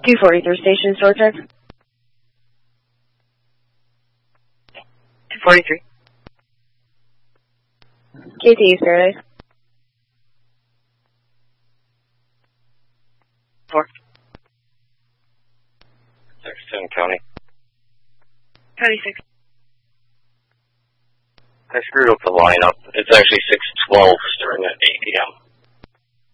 243 station store check. 243. KT East Paradise. 4. Jefferson County. County 6. I screwed up the lineup. It's actually 612 starting at 8 p.m.